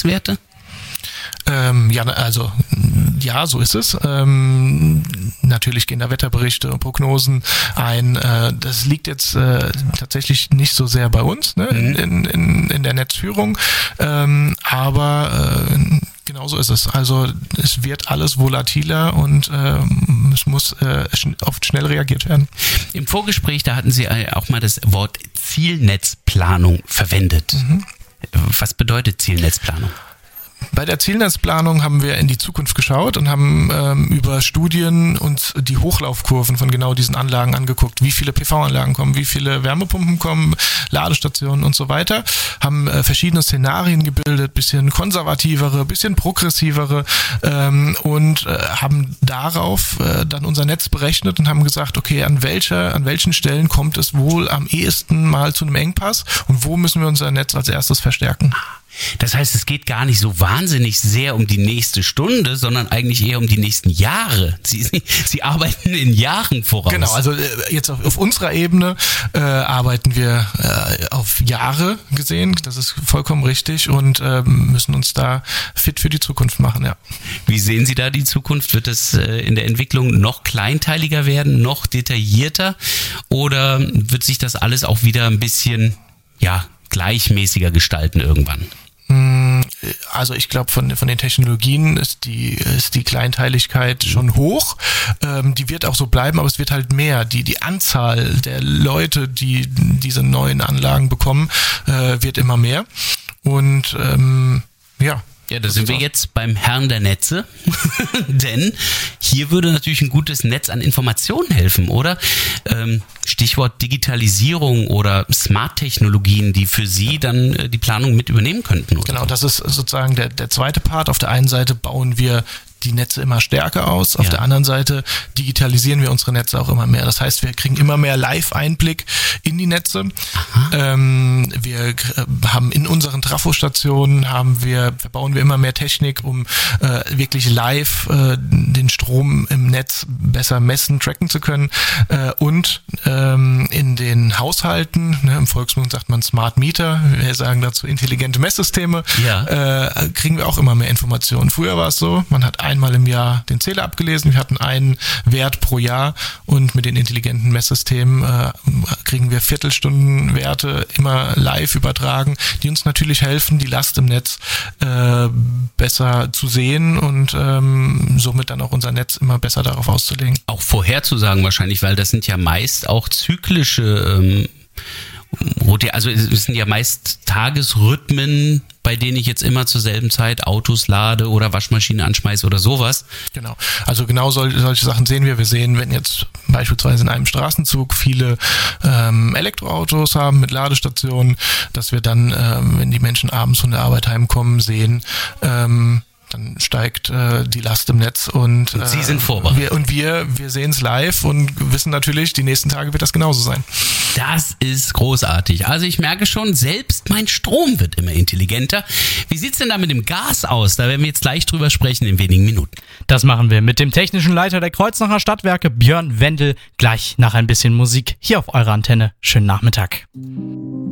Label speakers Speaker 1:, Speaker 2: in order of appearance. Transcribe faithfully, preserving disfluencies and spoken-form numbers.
Speaker 1: Erfahrungswerte?
Speaker 2: Ähm, ja, also ja, so ist es. Ähm, natürlich gehen da Wetterberichte und Prognosen ein. Äh, das liegt jetzt äh, tatsächlich nicht so sehr bei uns, ne,
Speaker 1: Mhm.
Speaker 2: in, in, in der Netzführung, ähm, aber äh, genau so ist es. Also es wird alles volatiler und ähm, es muss äh, schn- oft schnell reagiert werden.
Speaker 1: Im Vorgespräch, da hatten Sie auch mal das Wort Zielnetzplanung verwendet.
Speaker 2: Mhm.
Speaker 1: Was bedeutet Zielnetzplanung?
Speaker 2: Bei der Zielnetzplanung haben wir in die Zukunft geschaut und haben ähm, über Studien uns die Hochlaufkurven von genau diesen Anlagen angeguckt. Wie viele P V-Anlagen kommen, wie viele Wärmepumpen kommen, Ladestationen und so weiter. Haben äh, verschiedene Szenarien gebildet, bisschen konservativere, bisschen progressivere ähm, und äh, haben darauf äh, dann unser Netz berechnet und haben gesagt, okay, an welcher, an welchen Stellen kommt es wohl am ehesten mal zu einem Engpass und wo müssen wir unser Netz als erstes verstärken?
Speaker 1: Das heißt, es geht gar nicht so wahnsinnig sehr um die nächste Stunde, sondern eigentlich eher um die nächsten Jahre. Sie, Sie, Sie arbeiten in Jahren voraus.
Speaker 2: Genau, also äh, jetzt auf, auf unserer Ebene äh, arbeiten wir äh, auf Jahre gesehen, das ist vollkommen richtig und äh, müssen uns da fit für die Zukunft machen, ja.
Speaker 1: Wie sehen Sie da die Zukunft? Wird es äh, in der Entwicklung noch kleinteiliger werden, noch detaillierter oder wird sich das alles auch wieder ein bisschen, ja, gleichmäßiger gestalten irgendwann?
Speaker 2: Also ich glaube, von, von den Technologien ist die, ist die Kleinteiligkeit schon hoch. Ähm, die wird auch so bleiben, aber es wird halt mehr. Die, die Anzahl der Leute, die diese neuen Anlagen bekommen, äh, wird immer mehr. Und ähm, ja.
Speaker 1: Ja, da sind wir jetzt beim Herrn der Netze, denn hier würde natürlich ein gutes Netz an Informationen helfen, oder? Ähm, Stichwort Digitalisierung oder Smart-Technologien, die für Sie dann äh, die Planung mit übernehmen könnten, oder?
Speaker 2: Genau, das ist sozusagen der, der zweite Part. Auf der einen Seite bauen wir die Netze immer stärker aus. Auf
Speaker 1: Ja.
Speaker 2: der anderen Seite digitalisieren wir unsere Netze auch immer mehr. Das heißt, wir kriegen immer mehr Live-Einblick in die Netze. Ähm, wir k- haben in unseren Trafostationen haben wir, bauen wir immer mehr Technik, um äh, wirklich live äh, den Strom im Netz besser messen, tracken zu können. Äh, und ähm, in den Haushalten, ne, im Volksmund sagt man Smart Meter, wir sagen dazu intelligente Messsysteme,
Speaker 1: Ja.
Speaker 2: äh, kriegen wir auch immer mehr Informationen. Früher war es so, man hat einmal im Jahr den Zähler abgelesen, wir hatten einen Wert pro Jahr und mit den intelligenten Messsystemen äh, kriegen wir Viertelstundenwerte immer live übertragen, die uns natürlich helfen, die Last im Netz äh, besser zu sehen und ähm, somit dann auch unser Netz immer besser darauf auszulegen.
Speaker 1: Auch vorherzusagen wahrscheinlich, weil das sind ja meist auch zyklische ähm, Rote- also es sind ja meist Tagesrhythmen, bei denen ich jetzt immer zur selben Zeit Autos lade oder Waschmaschine anschmeiße oder sowas.
Speaker 2: Genau. Also genau sol- solche Sachen sehen wir. Wir sehen, wenn jetzt beispielsweise in einem Straßenzug viele ähm, Elektroautos haben mit Ladestationen, dass wir dann, ähm, wenn die Menschen abends von der Arbeit heimkommen, sehen, ähm, dann steigt äh, die Last im Netz und,
Speaker 1: Und Sie
Speaker 2: äh,
Speaker 1: sind vorbereitet.
Speaker 2: Wir, und wir, wir sehen es live und wissen natürlich, die nächsten Tage wird das genauso sein.
Speaker 1: Das ist großartig. Also ich merke schon, selbst mein Strom wird immer intelligenter. Wie sieht's denn da mit dem Gas aus? Da werden wir jetzt gleich drüber sprechen in wenigen Minuten.
Speaker 3: Das machen wir mit dem technischen Leiter der Kreuznacher Stadtwerke, Björn Wendel, gleich nach ein bisschen Musik hier auf eurer Antenne. Schönen Nachmittag.